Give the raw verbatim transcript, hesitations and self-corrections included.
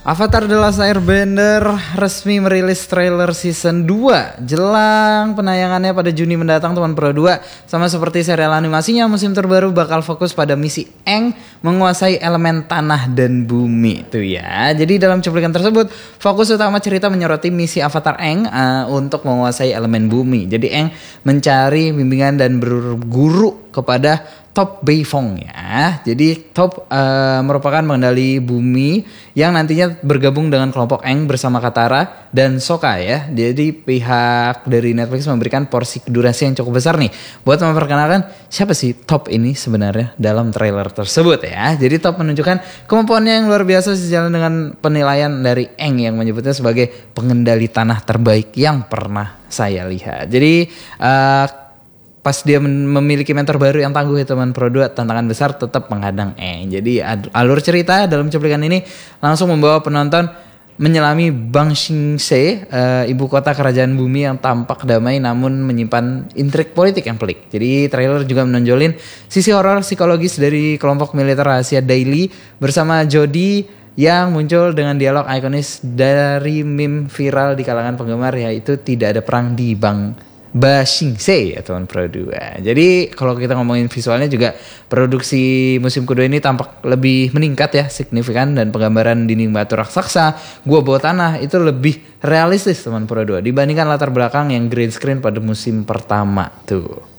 Avatar The Last Airbender resmi merilis trailer season dua jelang penayangannya pada Juni mendatang teman Pro dua. Sama seperti serial animasinya, musim terbaru bakal fokus pada misi Aang menguasai elemen tanah dan bumi tuh ya. Jadi dalam cuplikan tersebut fokus utama cerita menyoroti misi Avatar Aang uh, untuk menguasai elemen bumi. Jadi Aang mencari bimbingan dan berguru kepada Top Beifong ya. Jadi Top uh, merupakan pengendali bumi yang nantinya bergabung dengan kelompok Aang bersama Katara dan Sokka ya. Jadi pihak dari Netflix memberikan porsi durasi yang cukup besar nih buat memperkenalkan siapa sih Top ini sebenarnya dalam trailer tersebut ya. Jadi Top menunjukkan kemampuannya yang luar biasa sejalan dengan penilaian dari Aang yang menyebutnya sebagai pengendali tanah terbaik yang pernah saya lihat. Jadi uh, pas dia memiliki mentor baru yang tangguh ya teman Pro dua, tantangan besar tetap menghadang Aang. Jadi alur cerita dalam cuplikan ini langsung membawa penonton menyelami Bang Xingse, uh, ibu kota kerajaan bumi yang tampak damai namun menyimpan intrik politik yang pelik. Jadi trailer juga menonjolin sisi horor psikologis dari kelompok militer rahasia Daily bersama Jodie yang muncul dengan dialog ikonis dari meme viral di kalangan penggemar, yaitu tidak ada perang di Bang Ba Xingse ya teman Pro dua. Jadi kalau kita ngomongin visualnya juga produksi musim kedua ini tampak lebih meningkat ya, signifikan, dan penggambaran dinding batu raksasa, gua bawah tanah itu lebih realistis teman Pro dua dibandingkan latar belakang yang green screen pada musim pertama tuh.